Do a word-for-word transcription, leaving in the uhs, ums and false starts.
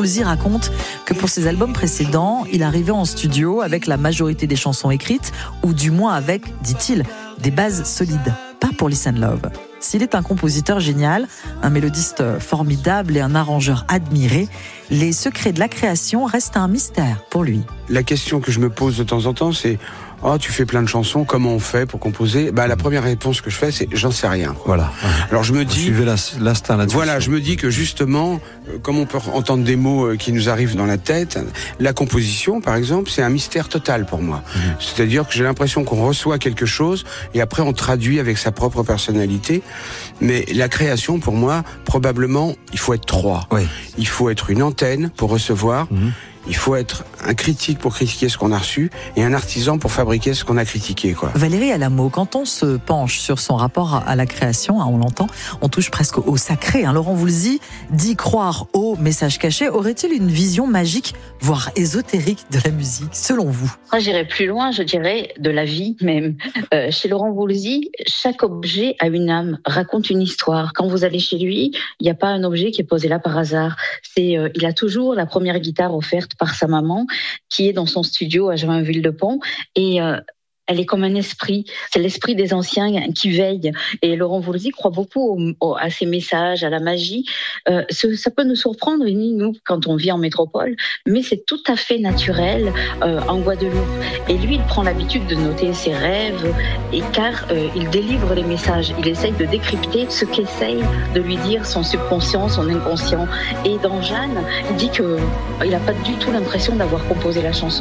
Woolsey raconte que pour ses albums précédents, il arrivait en studio avec la majorité des chansons écrites, ou du moins avec, dit-il, des bases solides. Pas pour Listen Love. S'il est un compositeur génial, un mélodiste formidable et un arrangeur admiré, les secrets de la création restent un mystère pour lui. La question que je me pose de temps en temps, c'est « Oh, tu fais plein de chansons, comment on fait pour composer ?» Bah, la première réponse que je fais, c'est « J'en sais rien. » Voilà. Alors je me Vous dis... suivez l'instinct là-dessus. Voilà, je me dis que justement, comme on peut entendre des mots qui nous arrivent dans la tête, la composition, par exemple, c'est un mystère total pour moi. Mmh. C'est-à-dire que j'ai l'impression qu'on reçoit quelque chose et après on traduit avec sa propre personnalité. Mais la création, pour moi, probablement, il faut être trois. Oui. Il faut être une antenne pour recevoir. Mmh. Il faut être un critique pour critiquer ce qu'on a reçu et un artisan pour fabriquer ce qu'on a critiqué, quoi. Valérie Alamo, quand on se penche sur son rapport à la création, hein, on l'entend, on touche presque au sacré. Hein. Laurent Voulzy dit croire au message caché. Aurait-il une vision magique, voire ésotérique de la musique, selon vous? Moi, j'irais plus loin, je dirais de la vie même. Euh, chez Laurent Voulzy, chaque objet a une âme, raconte une histoire. Quand vous allez chez lui, il n'y a pas un objet qui est posé là par hasard. C'est, euh, il a toujours la première guitare offerte par sa maman, qui est dans son studio à Joinville-le-Pont, et euh, elle est comme un esprit, c'est l'esprit des anciens qui veille. Et Laurent Voulzy croit beaucoup au, au, à ces messages, à la magie. Euh, ce, ça peut nous surprendre, nous, quand on vit en métropole, mais c'est tout à fait naturel euh, en Guadeloupe. Et lui, il prend l'habitude de noter ses rêves, et car euh, il délivre les messages. Il essaye de décrypter ce qu'essaye de lui dire son subconscient, son inconscient. Et dans Jeanne, il dit qu'il n'a pas du tout l'impression d'avoir composé la chanson.